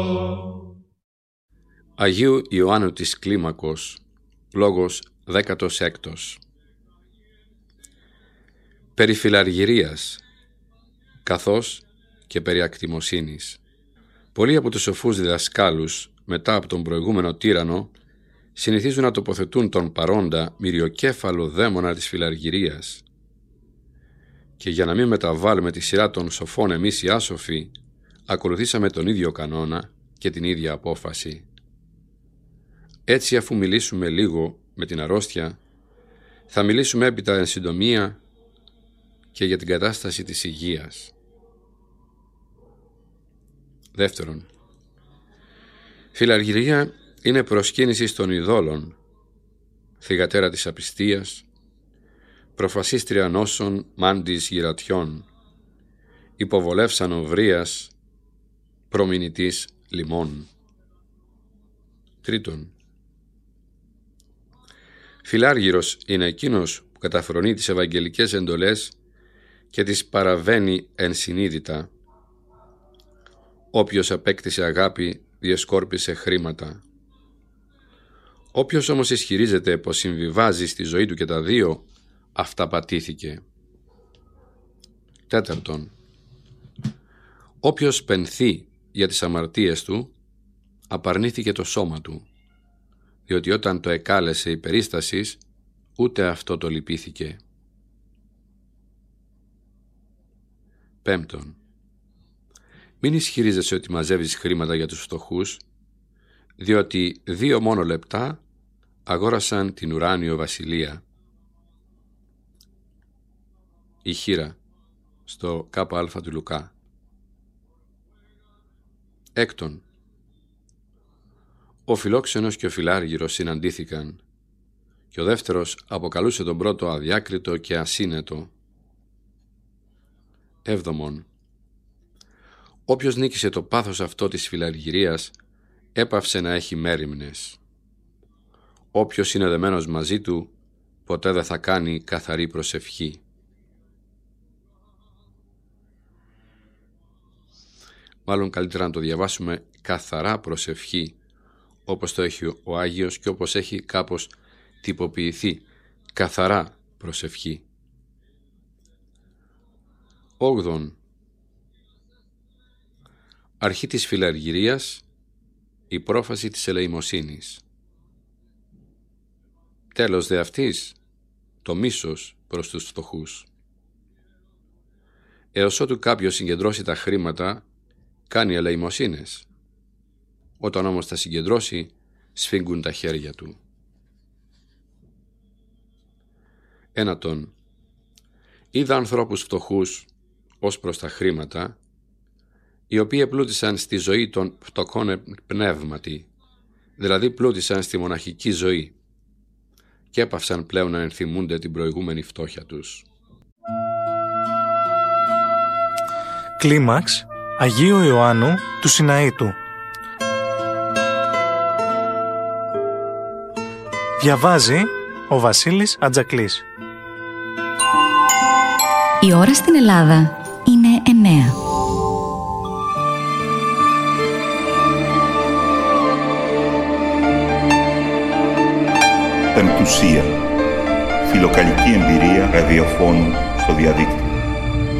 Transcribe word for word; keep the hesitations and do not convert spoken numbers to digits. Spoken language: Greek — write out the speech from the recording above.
Αγίου Ιωάννου της Κλίμακος, λόγος δέκατος έκτος. Περί φιλαργυρίας, καθώς και περί ακτιμοσύνης. Πολλοί από τους σοφούς διδασκάλους, μετά από τον προηγούμενο τύραννο, συνηθίζουν να τοποθετούν τον παρόντα μυριοκέφαλο δαίμονα της φιλαργυρίας. Και για να μην μεταβάλουμε τη σειρά των σοφών εμείς οι άσοφοι, ακολουθήσαμε τον ίδιο κανόνα και την ίδια απόφαση. Έτσι, αφού μιλήσουμε λίγο με την αρρώστια, θα μιλήσουμε έπειτα εν συντομία και για την κατάσταση της υγείας. Δεύτερον, φιλαργυρία είναι προσκύνηση των ειδόλων, θυγατέρα της απιστίας, προφασίστρια νόσων μάντης γυρατιών, υποβολεύσαν οβρίας, προμηνητής λιμών. Τρίτον, φιλάργυρος είναι εκείνος που καταφρονεί τις ευαγγελικές εντολές και τις παραβαίνει ενσυνείδητα. Όποιος απέκτησε αγάπη διεσκόρπισε χρήματα. Όποιος όμως ισχυρίζεται πως συμβιβάζει στη ζωή του και τα δύο, αυταπατήθηκε. Τέταρτον, όποιος πενθεί για τις αμαρτίες του, απαρνήθηκε το σώμα του, διότι όταν το εκάλεσε η περίστασης, ούτε αυτό το λυπήθηκε. Πέμπτον, μην ισχυρίζεσαι ότι μαζεύεις χρήματα για τους φτωχούς, διότι δύο μόνο λεπτά αγόρασαν την ουράνιο βασιλεία. Η χήρα στο ΚΑ του Λουκά. Έκτον, ο φιλόξενος και ο φιλάργυρος συναντήθηκαν και ο δεύτερος αποκαλούσε τον πρώτο αδιάκριτο και ασύνετο. Έβδομον, όποιος νίκησε το πάθος αυτό της φιλαργυρίας έπαυσε να έχει μέριμνες. Όποιος είναι δεμένος μαζί του ποτέ δεν θα κάνει καθαρή προσευχή. Μάλλον καλύτερα να το διαβάσουμε καθαρά προσευχή, όπως το έχει ο Άγιος και όπως έχει κάπως τυποποιηθεί, καθαρά προσευχή. Όγδον, αρχή της φιλαργυρίας, η πρόφαση της ελεημοσύνης. Τέλος δε αυτής, το μίσος προς τους φτωχούς. Έως ότου κάποιος συγκεντρώσει τα χρήματα, κάνει ελεημοσύνες. Όταν όμως τα συγκεντρώσει, σφίγγουν τα χέρια του. Ένατον, είδα ανθρώπους φτωχούς ως προς τα χρήματα, οι οποίοι επλούτησαν στη ζωή των φτωχών πνεύματι, δηλαδή πλούτησαν στη μοναχική ζωή και έπαυσαν πλέον να ενθυμούνται την προηγούμενη φτώχεια τους. Κλίμαξ Αγίου Ιωάννου του Σιναήτου. Διαβάζει ο Βασίλης Ατζακλής. Η ώρα στην Ελλάδα είναι εννέα. Πεμπτουσία. Φιλοκαλική εμπειρία ραδιοφώνου στο διαδίκτυο.